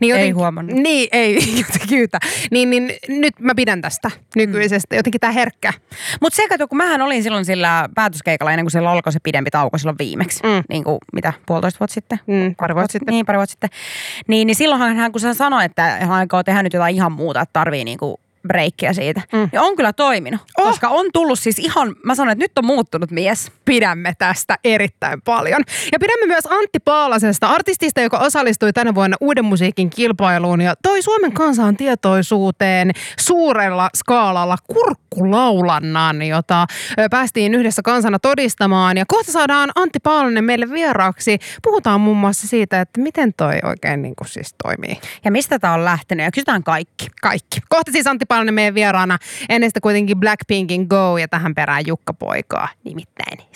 Niin ei huomannut. Niin, ei jotenkin. Niin nyt mä pidän tästä nykyisestä. Jotenkin tää herkkä. Mutta se kato, kun mähän olin silloin sillä päätöskeikalla ennen kuin siellä alkoi se pidempi tauko silloin viimeksi. Niin kuin, mitä, 1,5 vuotta sitten? Pari vuotta sitten. Niin, pari vuotta sitten. Niin silloinhan hän, kun hän sanoi, että hän aikoo tehdä nyt jotain ihan muuta, että tarvii niinku breikkiä siitä. Ja on kyllä toiminut, koska on tullut siis ihan, mä sanon, että nyt on muuttunut mies. Pidämme tästä erittäin paljon. Ja pidämme myös Antti Paalasesta, artistista, joka osallistui tänä vuonna Uuden musiikin kilpailuun ja toi Suomen kansan tietoisuuteen suurella skaalalla kurkkulaulannan, jota päästiin yhdessä kansana todistamaan. Ja kohta saadaan Antti Paalanen meille vieraaksi. Puhutaan muun muassa siitä, että miten toi oikein niin kuin siis toimii. Ja mistä tää on lähtenyt ja kysytään kaikki. Kaikki. Kohta siis Antti Paalanen meidän vieraana. Ennen sitä kuitenkin Blackpinkin Go ja tähän perään Jukka Poikaa nimittäin